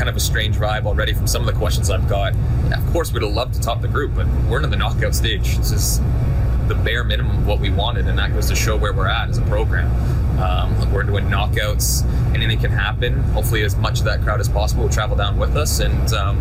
kind of a strange vibe already from some of the questions I've got. Yeah, of course, we'd have loved to top the group, but we're in the knockout stage. This is the bare minimum of what we wanted, and that goes to show where we're at as a program. We're doing knockouts. Anything can happen. Hopefully, as much of that crowd as possible will travel down with us and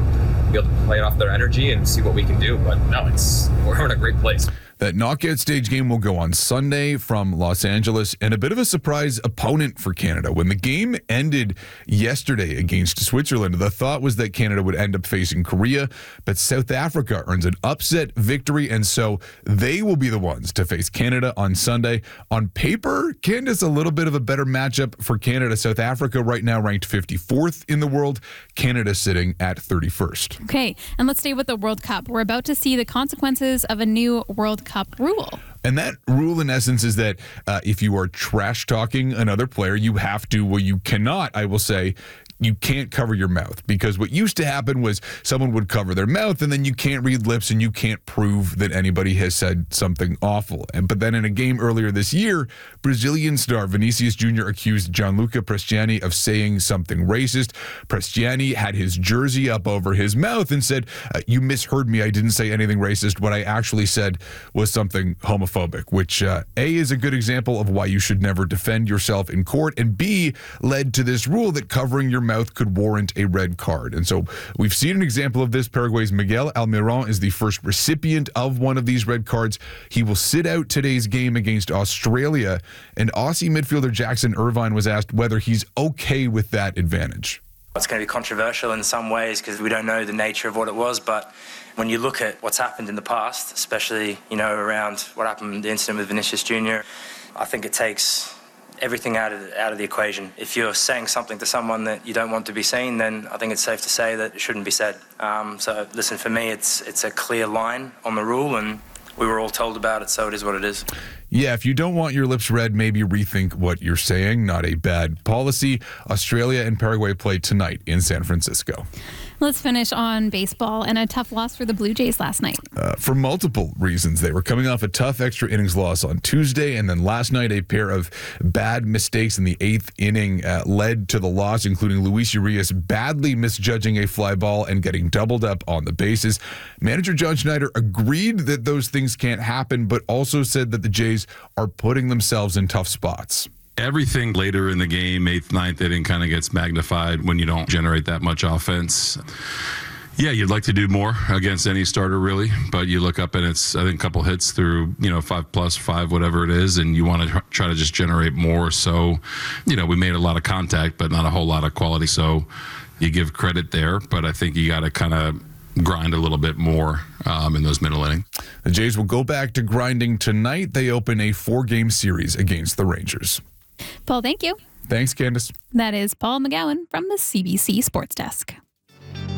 be able to play off their energy and see what we can do. But no, we're in a great place. That knockout stage game will go on Sunday from Los Angeles, and a bit of a surprise opponent for Canada. When the game ended yesterday against Switzerland, the thought was that Canada would end up facing Korea, but South Africa earns an upset victory, and so they will be the ones to face Canada on Sunday. On paper, Canada's a little bit of a better matchup for Canada. South Africa right now ranked 54th in the world. Canada sitting at 31st. Okay, and let's stay with the World Cup. We're about to see the consequences of a new World Cup rule. And that rule, in essence, is that if you are trash talking another player, you have to, well, you cannot, I will say, you can't cover your mouth, because what used to happen was someone would cover their mouth and then you can't read lips and you can't prove that anybody has said something awful. But then in a game earlier this year, Brazilian star Vinicius Jr. accused Gianluca Prestiani of saying something racist. Prestiani had his jersey up over his mouth and said, you misheard me. I didn't say anything racist. What I actually said was something homophobic, which A, is a good example of why you should never defend yourself in court, and B, led to this rule that covering your mouth could warrant a red card. And so we've seen an example of this. Paraguay's Miguel Almiron is the first recipient of one of these red cards. He will sit out today's game against Australia, and Aussie midfielder Jackson Irvine was asked whether he's okay with that advantage. It's going to be controversial in some ways because we don't know the nature of what it was, but when you look at what's happened in the past, especially, around what happened, the incident with Vinicius Jr., I think it takes everything out of the equation. If you're saying something to someone that you don't want to be seen, then I think it's safe to say that it shouldn't be said. So listen, for me, it's a clear line on the rule, and we were all told about it, so it is what it is. Yeah, if you don't want your lips read, maybe rethink what you're saying. Not a bad policy. Australia and Paraguay play tonight in San Francisco. Let's finish on baseball and a tough loss for the Blue Jays last night. For multiple reasons. They were coming off a tough extra innings loss on Tuesday, and then last night a pair of bad mistakes in the eighth inning led to the loss, including Luis Urias badly misjudging a fly ball and getting doubled up on the bases. Manager John Schneider agreed that those things can't happen, but also said that the Jays are putting themselves in tough spots. Everything later in the game, 8th, 9th inning, kind of gets magnified when you don't generate that much offense. Yeah, you'd like to do more against any starter, really, but you look up and it's, I think, a couple hits through, 5+5, whatever it is, and you want to try to just generate more. So, we made a lot of contact, but not a whole lot of quality. So you give credit there, but I think you got to kind of grind a little bit more in those middle innings. The Jays will go back to grinding tonight. They open a 4-game series against the Rangers. Paul, thank you. Thanks, Candace. That is Paul McGowan from the CBC Sports Desk.